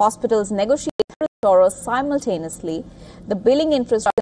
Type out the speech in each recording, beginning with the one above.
Hospitals negotiate insurers simultaneously. The billing infrastructure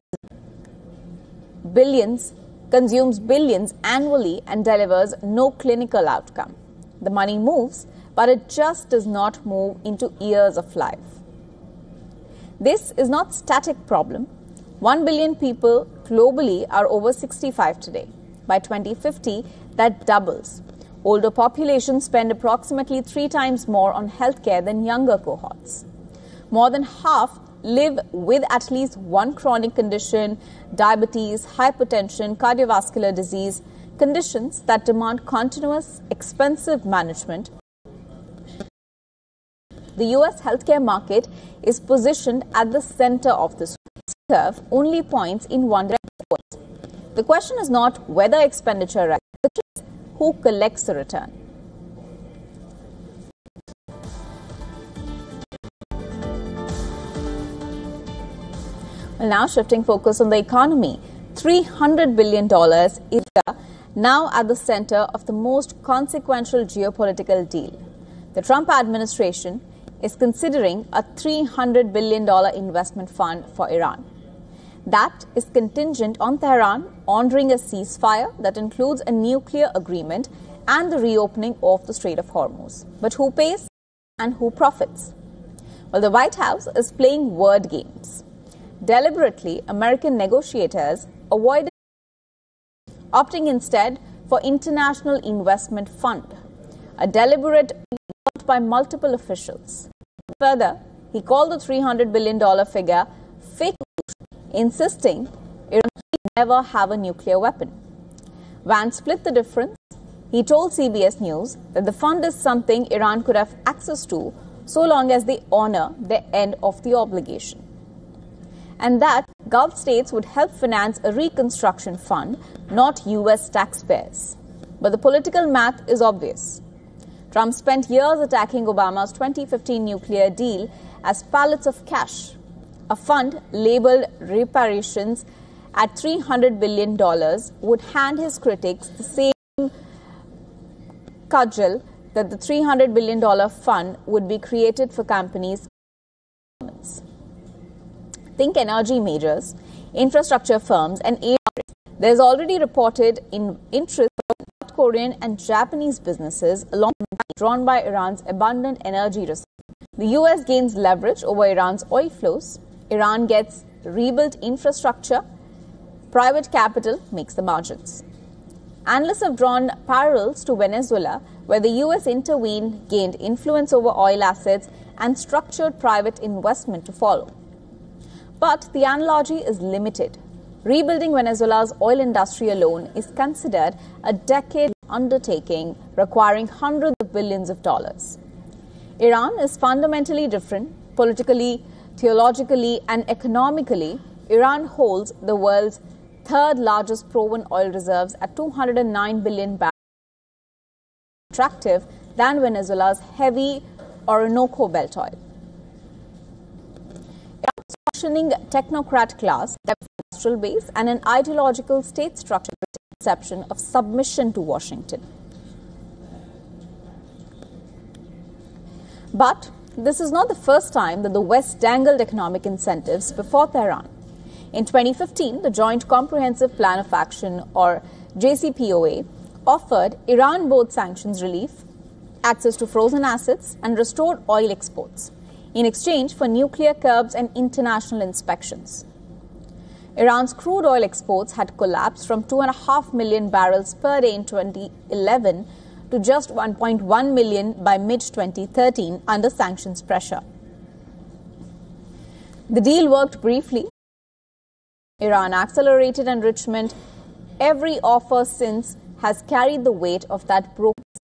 consumes billions annually and delivers no clinical outcome. The money moves, but it just does not move into years of life. This is not a static problem. 1 billion people globally are over 65 today. By 2050, that doubles. Older populations spend approximately 3 times more on healthcare than younger cohorts. More than half live with at least one chronic condition: diabetes, hypertension, cardiovascular disease, conditions that demand continuous, expensive management. The U.S. healthcare market is positioned at the center of this curve, only points in one direction. The question is not whether expenditure rises, it is who collects the return. Well, now shifting focus on the economy, $300 billion is now at the center of the most consequential geopolitical deal. The Trump administration is considering a $300 billion investment fund for Iran. That is contingent on Tehran honoring a ceasefire that includes a nuclear agreement and the reopening of the Strait of Hormuz. But who pays and who profits? Well, the White House is playing word games. Deliberately, American negotiators avoided opting instead for International Investment Fund, a deliberate attempt by multiple officials. Further, he called the $300 billion figure fake news, insisting Iran will never have a nuclear weapon. Vance split the difference. He told CBS News that the fund is something Iran could have access to so long as they honor the end of the obligation, and that Gulf states would help finance a reconstruction fund, not U.S. taxpayers. But the political math is obvious. Trump spent years attacking Obama's 2015 nuclear deal as pallets of cash. A fund labeled reparations at $300 billion would hand his critics the same cudgel that the $300 billion fund would be created for companies. Think energy majors, infrastructure firms, and there's already reported interest from North Korean and Japanese businesses along drawn by Iran's abundant energy resources. The U.S. gains leverage over Iran's oil flows. Iran gets rebuilt infrastructure. Private capital makes the margins. Analysts have drawn parallels to Venezuela, where the U.S. intervened, gained influence over oil assets, and structured private investment to follow. But the analogy is limited. Rebuilding Venezuela's oil industry alone is considered a decade undertaking requiring hundreds of billions of dollars. Iran is fundamentally different politically, theologically, and economically. Iran holds the world's third largest proven oil reserves at 209 billion barrels, attractive than Venezuela's heavy Orinoco belt oil. Iran's functioning technocrat class, industrial base, and an ideological state structure with the conception of submission to Washington. But this is not the first time that the West dangled economic incentives before Tehran. In 2015, the Joint Comprehensive Plan of Action, or JCPOA, offered Iran both sanctions relief, access to frozen assets, and restored oil exports in exchange for nuclear curbs and international inspections. Iran's crude oil exports had collapsed from 2.5 million barrels per day in 2011 to just 1.1 million by mid-2013 under sanctions pressure. The deal worked briefly. Iran accelerated enrichment. Every offer since has carried the weight of that broken